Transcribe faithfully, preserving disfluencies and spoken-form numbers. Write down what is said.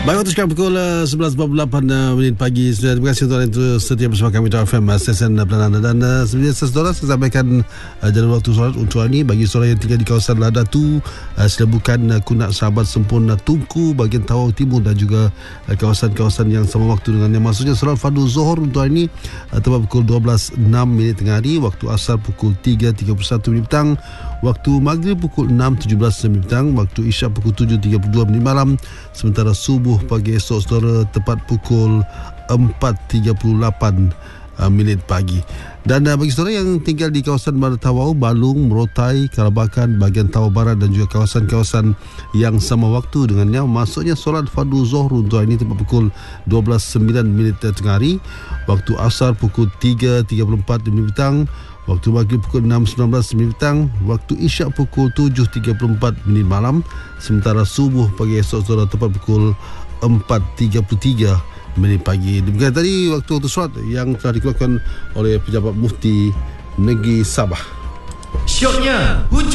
Baik, waktu sekarang pukul uh, sebelas empat puluh lapan uh, minit pagi. Terima kasih tuan itu setia bersama kami di F M stesen Perdana. Dan uh, sebenarnya saudara, saya sampaikan uh, jadual waktu solat untuk hari ini bagi saudara yang tinggal di kawasan Ladatu, uh, Selebukan, uh, Kunak, Sahabat, Sempurna, Tunku, bahagian Tawau Timur dan juga uh, kawasan-kawasan yang sama waktu dengannya. Maksudnya solat fardu Zuhur untuk hari ini uh, tepat pukul dua belas enam minit tengah hari, waktu asar pukul tiga tiga puluh satu minit petang, waktu maghrib pukul enam tujuh belas minit petang, waktu isyak pukul tujuh tiga puluh dua minit malam, sementara subuh pagi esok saudara tepat pukul empat tiga puluh lapan uh, minit pagi. Dan uh, bagi saudara yang tinggal di kawasan Barat Tawau, Balung, Merotai, Kalabakan, bahagian Tawau Barat dan juga kawasan-kawasan yang sama waktu dengannya, maksudnya solat fardu Zuhur untuk hari ini tepat pukul dua belas sembilan minit tengah hari, waktu asar pukul tiga tiga puluh empat minit petang, waktu maghrib pukul enam sembilan belas minit petang, waktu isyak pukul tujuh tiga puluh empat minit malam, sementara subuh pagi esok saudara tepat pukul empat tiga puluh tiga minit pagi. Demikian tadi waktu-waktu solat yang telah dikeluarkan oleh Pejabat Mufti Negeri Sabah. Syoknya